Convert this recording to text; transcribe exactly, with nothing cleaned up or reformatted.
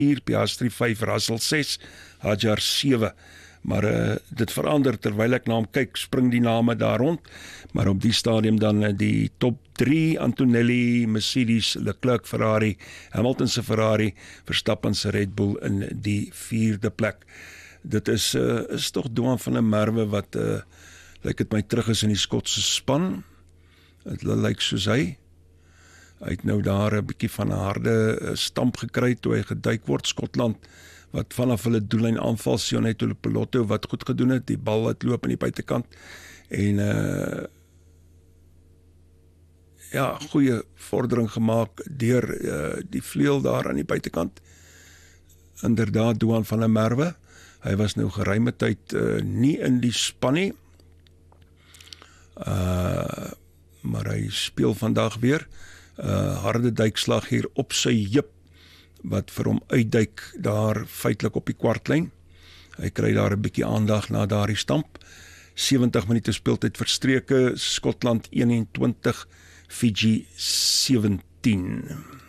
Piastri vyf, Russell ses, Hadjar sewe. Maar uh, dit verander terwyl ek na hom kyk, spring die name daar rond. Maar op die stadium dan uh, die top drie, Antonelli, Mercedes, Leclerc, Ferrari, Hamilton se Ferrari, Verstappen se Red Bull in die vierde plek. Dit is, uh, is toch Duan van der Merwe wat, uh, lyk het my terug is in die Skotse span. Het lyk soos hy. Hy het nou daar 'n bietjie van 'n harde uh, stamp gekry toe hy geduik word, Skotland, wat vanaf hulle doellyn aanval, Sionetto Pelotto wat goed gedoen het, die bal wat loop aan die buitekant, en uh, ja, goeie vordering gemaak deur uh, die vleuel daar aan die buitekant. Inderdaad, Duan van der Merwe, hy was nou geruime tyd uh, nie in die span nie, uh, maar hy speel vandag weer, uh, harde duikslag hier op sy heup, wat vir hom uitduik daar feitelik op die kwartlyn. Hy kry daar 'n bietjie aandag na daardie stamp. sewentig minute speeltyd verstreke, Skotland eenentwintig, Fiji sewentien.